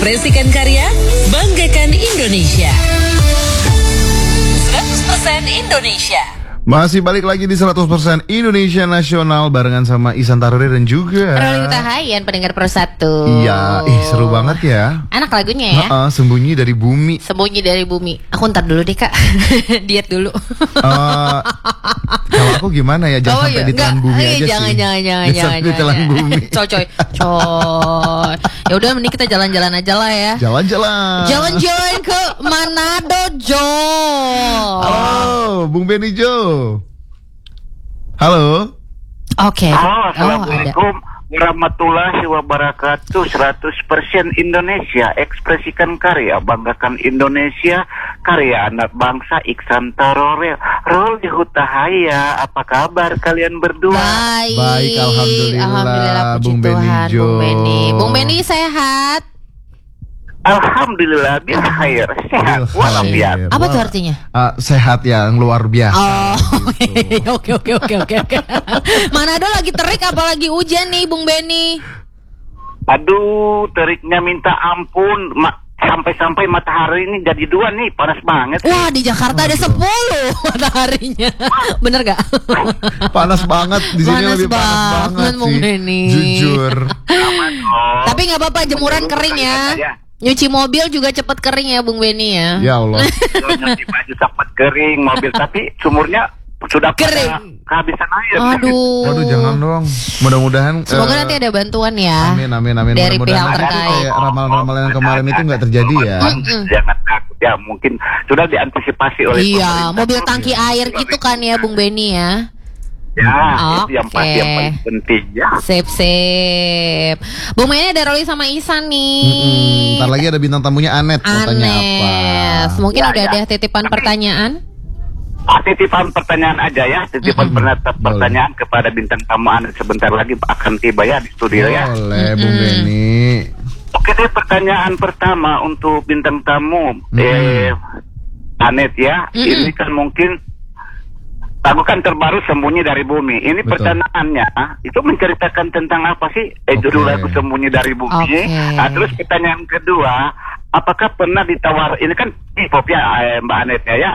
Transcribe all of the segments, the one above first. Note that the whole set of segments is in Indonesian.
Ekspresikan karya, banggakan Indonesia. 100% Indonesia. Masih balik lagi di 100% Indonesia Nasional barengan sama Ihsan Taruri dan juga Rolly Utahayan, pendengar Pro 1. Iya, seru banget ya. Enak lagunya ya. Sembunyi dari bumi. Sembunyi dari bumi. Aku ntar dulu deh, Kak. Diet dulu. Kalau aku gimana ya? Jangan sampai ditelan bumi aja jangan, sih. Jangan. Ditelan bumi. Coy. Ya udah, mending kita jalan-jalan aja lah ya. Jalan-jalan ke Manado, Jo. Halo, Bung Benny Jo. Halo. Oke. Halo, assalamualaikum warahmatullahi wabarakatuh. 100% Indonesia, ekspresikan karya, banggakan Indonesia, karya anak bangsa Ihsan Taruri. Rolly Utahayan, apa kabar kalian berdua? Baik, alhamdulillah. Puji Bung Benny Tuhan, Jo. Bung Benny sehat. Alhamdulillah, bil khair, sehat walafiat. Apa tuh artinya? Sehat yang luar biasa. Oke. Manado lagi terik apalagi hujan nih, Bung Benny. Aduh, teriknya minta ampun. Sampai-sampai matahari ini jadi 2 nih, panas banget. Wah, di Jakarta ada 10 mataharinya. Bener gak? Panas banget di sini, lebih panas banget Bung sih. Benny. Jujur. Tapi nggak apa-apa, jemuran kering ya. Nyuci mobil juga cepet kering ya, Bung Benny ya. Ya Allah. Nyuci baju sempat kering, mobil tapi sumurnya sudah kering, kehabisan air. Waduh, jangan dong. Mudah-mudahan semoga nanti ada bantuan ya. Amin. Dari pihak terkait. Kayak ramalan-ramalan yang kemarin itu nggak terjadi ya. Jangan takut ya, mungkin sudah diantisipasi oleh pemerintah. Mobil tangki air gitu kan ya, Bung Benny ya. Ya, itu yang pasti yang paling penting ya. Sip. Bung Benny ada Rolly sama Ihsan nih. Ntar lagi ada bintang tamunya Anet. Tanya apa? Mungkin udah ada titipan pertanyaan. Titipan pertanyaan aja ya. Titipan pertanyaan kepada bintang tamu Anet sebentar lagi akan tiba ya di studio ya. Boleh, Bung Benny. Oke deh, pertanyaan pertama untuk bintang tamu Anet ya. Ini kan mungkin lagu kan terbaru Sembunyi dari Bumi. Ini pertanyaannya itu menceritakan tentang apa sih? Judul lagu Sembunyi dari Bumi. Terus pertanyaan kedua, apakah pernah ditawar? Ini kan hip-hop ya, Mbak Anet ya.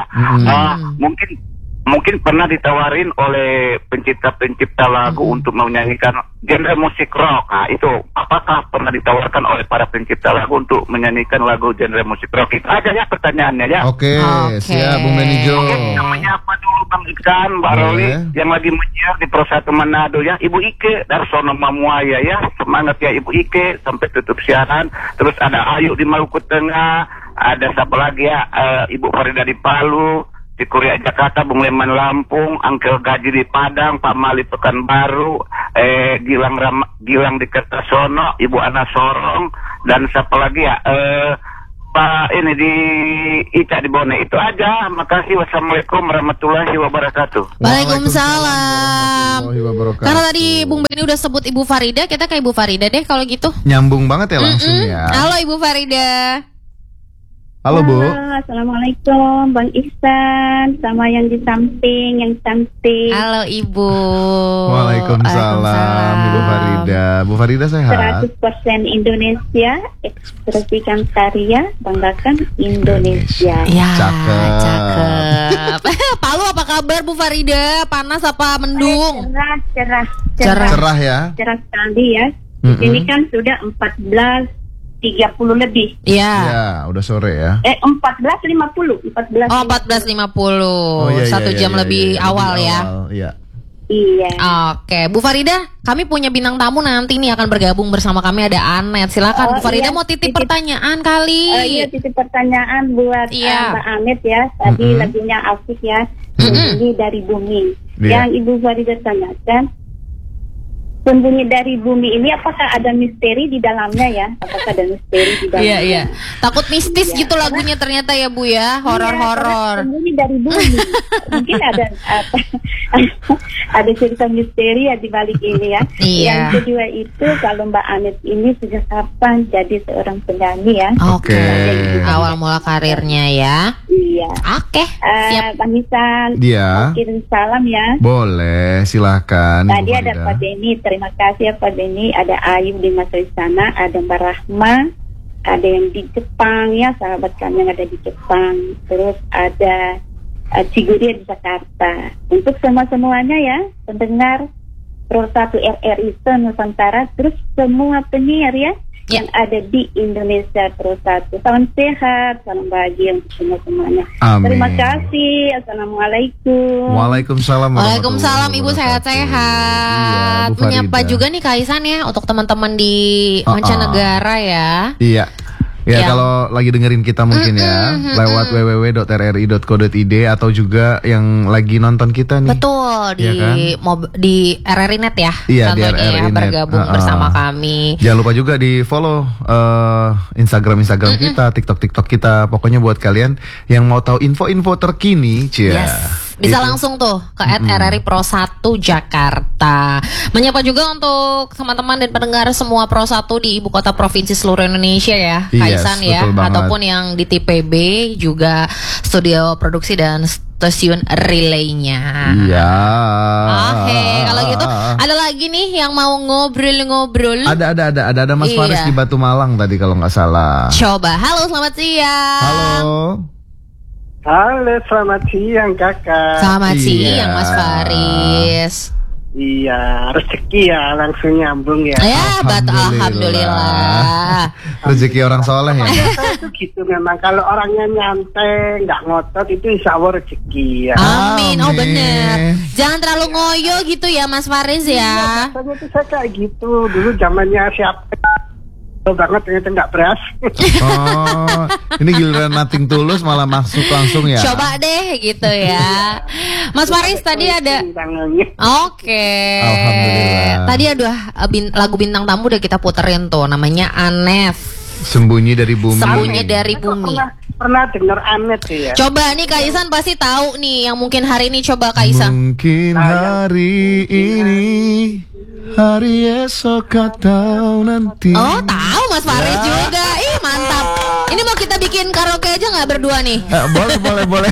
Mungkin pernah ditawarin oleh pencipta lagu untuk menyanyikan genre musik rock. Nah, itu apakah pernah ditawarkan oleh para pencipta lagu untuk menyanyikan lagu genre musik rock? Itu aja ya pertanyaannya ya. Oke. Siap, Bung Benny Jo. Namanya apa dulu Bang Ihsan, Mbak Rolly yang lagi menyiar di Pro 1 Manado ya. Ibu Ike Darsono Mamuaya ya. Semangat ya Ibu Ike sampai tutup siaran. Terus ada Ayu di Maluku Tengah. Ada siapa lagi ya? Ibu Farida di Palu. Di Korea Jakarta, Bung Leman Lampung, Angkel Gaji di Padang, Pak Mali Pekanbaru, Gilang di Kertasono, Ibu Ana Sorong, dan siapa lagi ya, Pak ini di Ica di Bone. Itu aja. Makasih. Wassalamualaikum warahmatullahi wabarakatuh. Waalaikumsalam. Karena tadi Bung Benny udah sebut Ibu Farida, kita ke Ibu Farida deh kalau gitu. Nyambung banget ya langsung ya. Halo Ibu Farida. Halo Bu. Assalamualaikum Bang Ihsan sama yang di samping yang cantik. Halo Ibu. Waalaikumsalam Ibu Farida. Bu Farida sehat? 100% Indonesia, ekspresikan karya, banggakan Indonesia. Ya, cakep. Palu apa kabar Bu Farida? Panas apa mendung? Cerah ya. Cerah sekali ya. Ini kan sudah 14:30 lebih. Iya. Ya, udah sore ya. 14:50. 14:50. 1 jam lebih awal ya. Iya. Oke, Bu Farida, kami punya bintang tamu nanti nih akan bergabung bersama kami, ada Anet. Silakan Bu Farida, mau titip pertanyaan kali. Iya, titip pertanyaan buat Mbak Anet ya. Tadi lagunya Afif ya. Sembunyi dari Bumi. Yang Ibu Farida tanyakan, Sembunyi dari Bumi ini apakah ada misteri di dalamnya ya? Apakah ada misteri di dalamnya? Iya. Takut mistis gitu lagunya ternyata ya Bu ya, horor-horor. Sembunyi dari Bumi. Mungkin ada cerita misteri ya di balik ini ya. Iya. Yang kedua itu kalau Mbak Anet ini sejak kapan jadi seorang penyanyi ya? Oke. Awal mula karirnya ya. Iya. Oke. Siap. Bang Ihsan. Iya. Kirim salam ya. Boleh, silakan. Tadi ada Pak Denny, terima kasih ya Pak Denny. Ada Ayu di Masa Istana, ada Mbak Rahma, ada yang di Jepang ya, sahabat kami yang ada di Jepang. Terus ada Ciguria di Jakarta. Untuk semuanya ya, pendengar Pro 1 RRI Nusantara, terus semua penyiar ya yang ada di Indonesia Pro 1. Salam sehat, salam bahagia untuk semuanya. Amin. Terima kasih. Assalamualaikum. Waalaikumsalam. Waalaikumsalam, Ibu sehat-sehat. Iya, Menyapa juga nih Kak Ihsan ya untuk teman-teman di mancanegara ya. Iya. Ya, Ya. kalau lagi dengerin kita mungkin ya lewat www.rri.co.id atau juga yang lagi nonton kita nih. Betul, di Iya kan? di RRI Net ya. Iya, di contohnya RRI ya, Net. bergabung bersama kami. Jangan lupa juga di follow Instagram kita, TikTok kita. Pokoknya buat kalian yang mau tahu info-info terkini, cia. Bisa Gitu. langsung tuh ke @RRI Pro 1 Jakarta. Menyapa juga untuk teman-teman dan pendengar semua Pro 1 di ibu kota provinsi seluruh Indonesia ya, Yes, Kaisan ya, betul banget. ataupun yang di TPB juga studio produksi dan stasiun relaynya. Iya. Oke, kalau gitu ada lagi nih yang mau ngobrol-ngobrol. Ada Mas Iya. Faris di Batu Malang tadi kalau nggak salah. Coba, halo selamat siang. Halo. Halo, selamat siang kakak. Selamat Iya. siang Mas Faris. Iya, rezeki ya langsung nyambung ya. Ya, alhamdulillah. Rezeki orang soleh ya. Saya tuh gitu memang, kalau orangnya nyantai, nggak ngotot, itu insya Allah rezeki ya. Amin. Oh Amin. bener. Jangan terlalu ngoyo gitu ya Mas Faris ya. Biasanya tuh saya kayak gitu, dulu zamannya siapa banget ternyata nggak beras. Oh, ini giliran nothing tulus malah masuk langsung ya. Coba deh gitu ya. Mas Faris tadi ada. Oke. Alhamdulillah. Tadi ada lagu bintang tamu udah kita puterin tuh, namanya Anef. Sembunyi dari bumi. Sembunyi dari bumi. Pernah dengar Anet ya? Coba nih Kak Ihsan pasti tahu nih yang mungkin hari ini, coba Kak Ihsan. Mungkin hari ini, hari esok atau nanti. Oh tahu Mas Faris juga. Ih mantap. Ini mau kita bikin karaoke aja nggak berdua nih? Boleh. Boleh.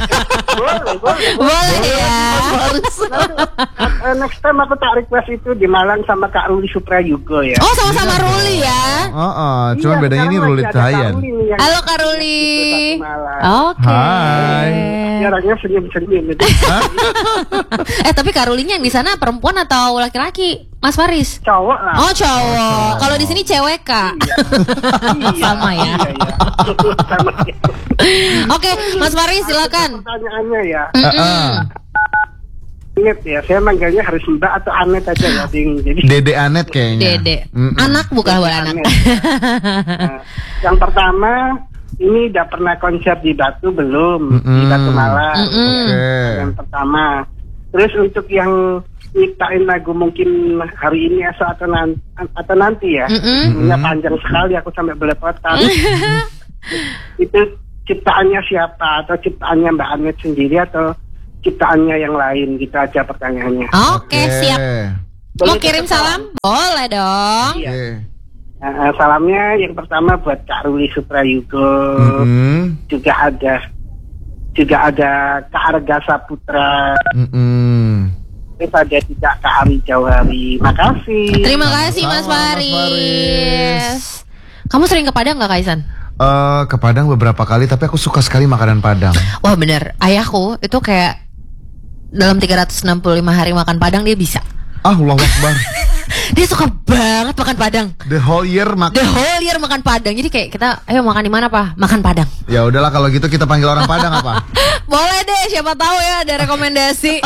Boleh ya. Next time aku tak request itu di Malang sama Kak Ruli Suprayugo ya. Oh sama-sama Ruli ya. Cuman bedanya ini Ruli Tayan. Halo Kak Ruli. Oke. Hai. Jarangnya senyum-senyum gitu. Tapi Kak Rulinya yang di sana perempuan atau laki-laki? Mas Faris? Cowok lah. Oh cowok. Kalau di sini cewek Kak. Sama ya. Sama ya. Oke, Mas Faris silakan. Pertanyaannya ya. Iya. Anet ya, saya manggilnya harus Mbak atau Anet aja ya, Ding. Jadi Dede Anet kayaknya. Dede. Anak bukan anak. Nah, yang pertama, ini udah pernah konser di Batu belum? Di Batu Malang. Yang pertama. Terus untuk yang nyiptain lagu mungkin hari ini atau nanti ya, ini panjang sekali, aku sampai belepotan. Itu ciptaannya siapa? Atau ciptaannya Mbak Anet sendiri atau ciptaannya yang lain? Gitu aja pertanyaannya. Oke, siap. Mau kirim salam? Boleh dong. Iya. Salamnya yang pertama buat Kak Ruli Suprayugo. Juga ada Kak Arga Saputra. Terus ada juga Kak Ari Jauhari. Makasih. Terima kasih Mas Faris. Kamu sering ke Padang nggak Kak Ihsan? Ke Padang beberapa kali, tapi aku suka sekali makanan Padang. Wah bener, ayahku itu kayak dalam 365 hari makan Padang dia bisa. Allahu Akbar. Dia suka banget makan Padang. The whole year makan Padang. Jadi kayak kita, ayo makan di mana Pak? Makan Padang. Ya udahlah kalau gitu kita panggil orang Padang apa? Boleh deh, siapa tahu ya ada rekomendasi.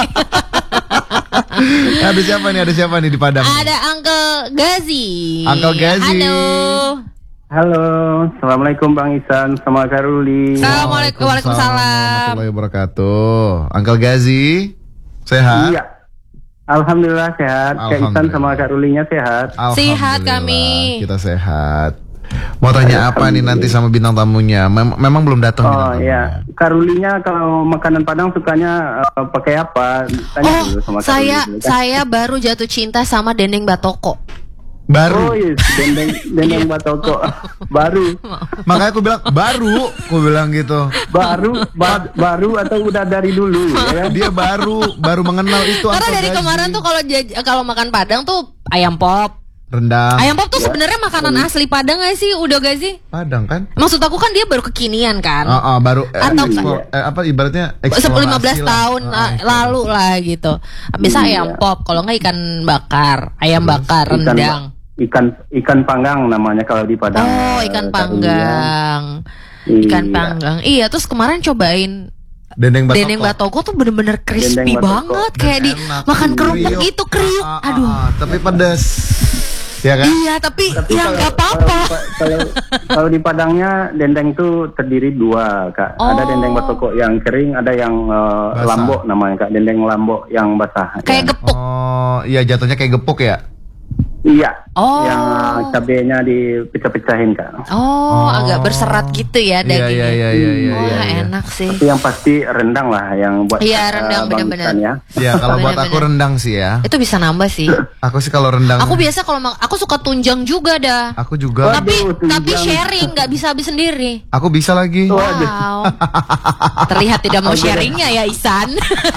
Ada siapa nih di Padang? Ada Uncle Gazi. Uncle Gazi. Halo, assalamualaikum Bang Ihsan sama Kak Ruli. Assalamualaikum. Waalaikumsalam. Warahmatullahi wabarakatuh. Uncle Gazi, sehat? Iya. Alhamdulillah sehat. Kak Ihsan sama Kak Rulinya sehat. Sehat kami. Kita sehat. Mau tanya apa nih nanti sama bintang tamunya? Memang belum datang bintang tamunya. Iya. Kak Rulinya kalau makanan Padang sukanya pakai apa? Tanya dulu sama Kak Ruli. Saya baru jatuh cinta sama dendeng batoko. Baru. Oh yes, dendeng batoko. Baru. Makanya aku bilang baru, aku bilang gitu. Baru atau udah dari dulu ya? Dia baru mengenal itu. Karena dari kemarin tuh kalau makan Padang tuh ayam pop, Rendang. Ayam pop tuh sebenarnya makanan asli Padang gak sih? Udah gak sih? Padang kan? Maksud aku kan dia baru kekinian kan? Baru atau apa ibaratnya 10-15 tahun lalu lah gitu. Bisa ayam pop, kalau nggak ikan bakar, ayam bakar, rendang. Ikan panggang namanya kalau di Padang. Oh, ikan panggang. Ikan panggang. Iya, terus kemarin cobain Dendeng batoko tuh bener-bener crispy banget, kayak di makan kerupuk gitu, kriuk. Aduh. Tapi pedas. Ya kan? Iya, tapi ya nggak apa-apa. Kalau di Padangnya dendeng itu terdiri 2, Kak. Ada dendeng batoko yang kering, ada yang lambok namanya, Kak. Dendeng lambok yang basah. Kayak gepuk. Oh, iya jatuhnya kayak gepuk ya? Iya. Yang cabenya dipecah-pecahin, Kak. Agak berserat gitu ya dagingnya. Iya. Enak sih. Tapi yang pasti rendang lah yang buat. Iya, rendang benar-benar. Iya, kalau buat aku rendang sih ya. Itu bisa nambah sih. Aku sih kalau rendang. Aku biasa kalau aku suka tunjang juga dah. Aku juga. Tapi sharing, nggak bisa habis sendiri. Aku bisa lagi. Wow. Terlihat tidak mau sharingnya ya, Isan.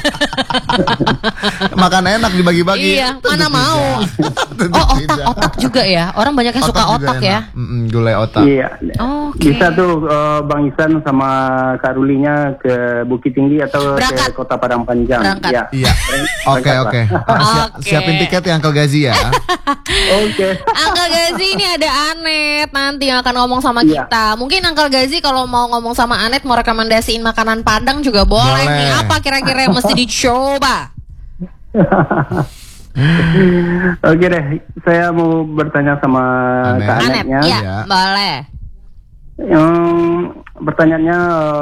Makan enak dibagi-bagi. Iya, mana mau. Otak juga ya. Orang banyak yang suka otak ya. Gulai otak. Iya. Bisa tuh Bang Isan sama Kak Rulinya ke Bukit Tinggi atau ke Kota Padang Panjang. Iya. Oke. Siapin tiket ya Uncle Gazi ya. Oke. Uncle Gazi ini ada Anet nanti yang akan ngomong sama kita. Mungkin Uncle Gazi kalau mau ngomong sama Anet mau rekomendasiin makanan Padang juga boleh nih. Apa kira-kira yang mesti dicoba? Oke deh, saya mau bertanya sama Kak Anetnya. Iya, boleh. Pertanyaannya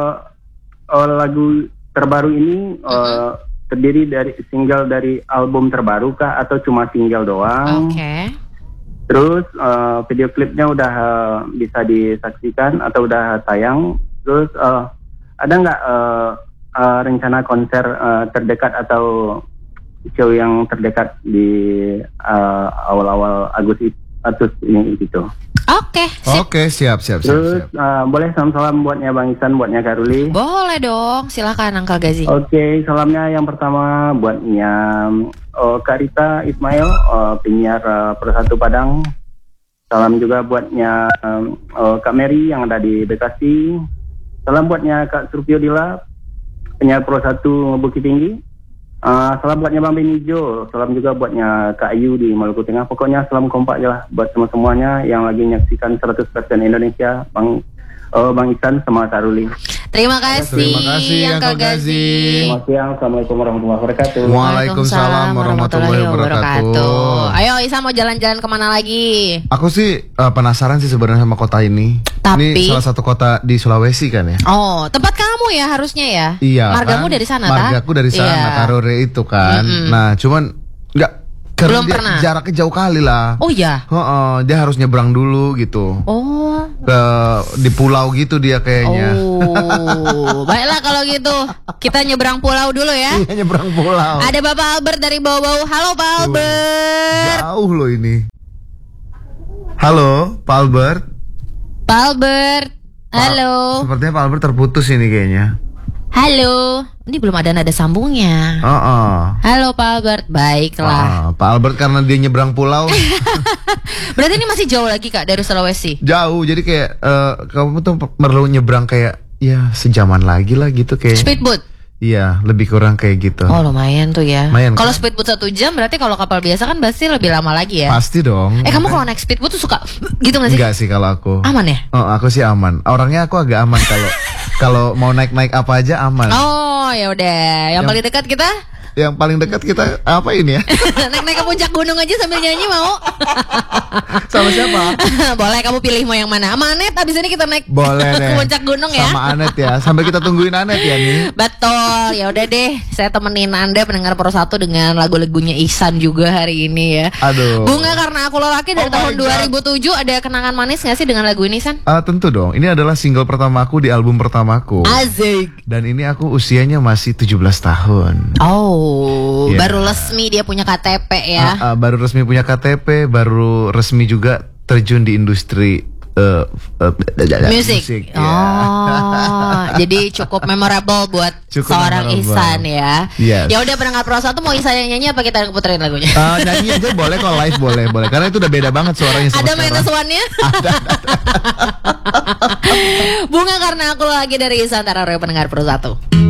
lagu terbaru ini terdiri dari single dari album terbaru kah atau cuma single doang? Oke. Terus video klipnya udah bisa disaksikan atau udah tayang? Terus ada nggak rencana konser terdekat atau show yang terdekat di awal-awal Agustus ini gitu. Oke, siap. Terus boleh salam-salam buatnya Bang Isan, buatnya Kak Ruli? Boleh dong, silakan Uncle Gazi. Oke, salamnya yang pertama buatnya Kak Rita Ismail, penyiar Persatu Padang. Salam juga buatnya Kak Mary yang ada di Bekasi. Salam buatnya Kak Surpio Dila, penyiar Persatu Bukit Tinggi. Salam buatnya Bang Benijo, salam juga buatnya Kak Ayu di Maluku Tengah. Pokoknya salam kompak aja lah buat semuanya yang lagi menyaksikan 100% Indonesia, Bang Isan sama Kak Ruli. Terima kasih Uncle Gazi. Selamat siang, Assalamualaikum warahmatullahi wabarakatuh. Waalaikumsalam warahmatullahi wabarakatuh. Ayo Isan mau jalan-jalan kemana lagi? Aku sih penasaran sih sebenarnya sama kota ini. Ini salah satu kota di Sulawesi kan ya? Oh, tempat kamu ya harusnya ya? Iya. Margamu dari sana, Margaku dari sana, Karore itu kan. Nah, cuman belum pernah. Jaraknya jauh kali lah. Oh iya. Dia harus nyebrang dulu gitu. Oh. Di pulau gitu dia kayaknya. Oh, baiklah kalau gitu kita nyebrang pulau dulu ya. Iya, nyebrang pulau. Ada Bapak Albert dari Bau-Bau. Halo Pak Albert. Jauh loh ini. Halo Pak Albert. Pak Albert. Halo. Sepertinya Pak Albert terputus ini kayaknya. Halo. Ini belum ada nada sambungnya. Halo Pak Albert. Baiklah. Pak Albert karena dia nyebrang pulau. Berarti ini masih jauh lagi Kak dari Sulawesi? Jauh. Jadi kayak kamu tuh perlu nyebrang kayak ya sejaman lagi lah gitu kayak. Speedboat. Iya, lebih kurang kayak gitu. Oh lumayan tuh ya. Kalau kan? speedboat 1 jam berarti kalau kapal biasa kan pasti lebih lama lagi ya. Pasti dong. Kamu kalau naik speedboat tuh suka gitu gak sih? Enggak sih kalau aku. Aman ya? Aku sih aman. Orangnya aku agak aman kalau mau naik apa aja aman. Oh ya udah. Yang paling dekat kita? Yang paling dekat kita apa ini ya? Naik ke puncak gunung aja sambil nyanyi mau? Sama siapa? Boleh, kamu pilih mau yang mana? Sama Anet, abis ini kita naik ke puncak gunung ya. Sama Anet ya, sambil kita tungguin Anet ya nih. Betul, ya udah deh. Saya temenin Anda pendengar Pro 1 dengan lagu-lagunya Ihsan juga hari ini ya. Aduh. Bunga Karena Aku Lelaki dari tahun 2007. Ada kenangan manis gak sih dengan lagu ini, San? Tentu dong, ini adalah single pertamaku di album pertamaku. Asik. Dan ini aku usianya masih 17 tahun. Oh, baru resmi dia punya KTP ya. Baru resmi punya KTP, baru resmi juga terjun di industri musik. Jadi cukup memorable buat seorang Ihsan ya. Ya udah pendengar Pro 1 mau Ihsan yang nyanyi apa kita puterin lagunya? Nyanyi aja boleh, kalau live boleh. Karena itu udah beda banget suaranya sama ada minus one-nya? Ada. Bunga Karena Aku lagi dari Ihsan Tararoyo pendengar Pro 1.